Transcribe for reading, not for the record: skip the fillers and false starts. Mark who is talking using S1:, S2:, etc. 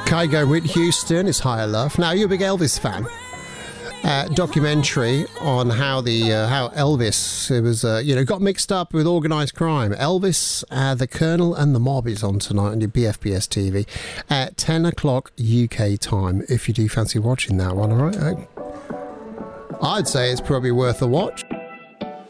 S1: Kygo with Houston is Higher Love. Now, you're a big Elvis fan. Documentary on how Elvis was got mixed up with organised crime. Elvis, the Colonel and the Mob is on tonight on your BFBS TV at 10 o'clock UK time, if you do fancy watching that one. All right, I'd say it's probably worth a watch.